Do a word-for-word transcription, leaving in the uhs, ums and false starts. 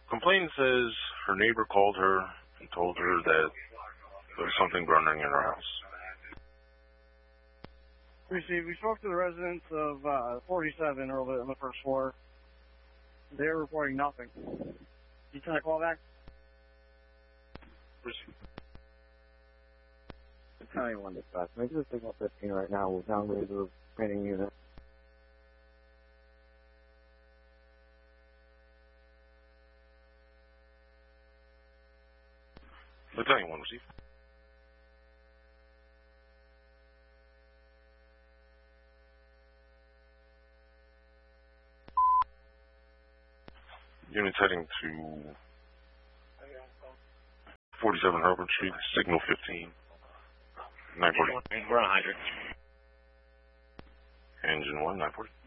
Complaint says her neighbor called her and told her that there was something burning in her house. Received. We spoke to the residents of uh, forty-seven earlier on the first floor. They were reporting nothing. You can I call back? Received. County one dispatch. Make this signal fifteen right now. We'll downgrade the training unit. Battalion one received. Units heading to forty-seven Herbert Street, signal fifteen. nine forty. We're on hydrant. Engine one, nine forty.